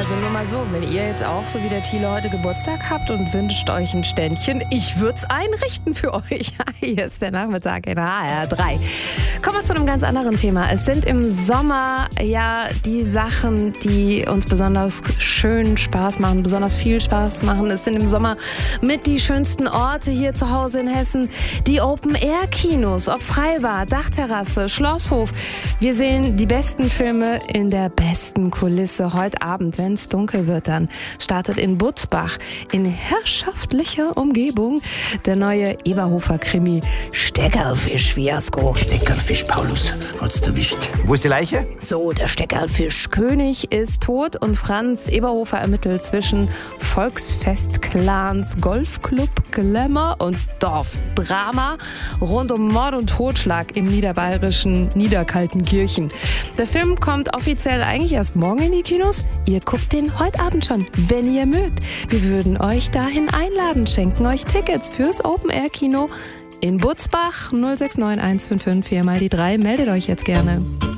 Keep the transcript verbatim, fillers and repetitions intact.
Also nur mal so, wenn ihr jetzt auch so wie der Thiele heute Geburtstag habt und wünscht euch ein Ständchen, ich würde es einrichten für euch. Hier ist der Nachmittag in H R drei. Kommen wir zu einem ganz anderen Thema. Es sind im Sommer ja die Sachen, die uns besonders schön Spaß machen, besonders viel Spaß machen. Es sind im Sommer mit die schönsten Orte hier zu Hause in Hessen. Die Open-Air-Kinos, ob Freibad, Dachterrasse, Schlosshof. Wir sehen die besten Filme in der besten Kulisse. Heute Abend, wenn es dunkel wird, dann startet in Butzbach in herrschaftlicher Umgebung der neue Eberhofer-Krimi Steckerlfisch-Fiasko. Steckerlfisch, Paulus, hat's erwischt. Wo ist die Leiche? So, der Steckerlfisch-König ist tot und Franz Eberhofer ermittelt zwischen Volksfest-Clans, Golfclub, Glamour und Dorfdrama rund um Mord und Totschlag im niederbayerischen Niederkaltenkirchen. Der Film kommt offiziell eigentlich erst morgen in die Kinos. Ihr guckt den heute Abend schon, wenn ihr mögt. Wir würden euch dahin einladen, schenken euch Tickets fürs Open-Air-Kino in Butzbach. null sechs neun eins fünf fünf vier mal die drei. Meldet euch jetzt gerne.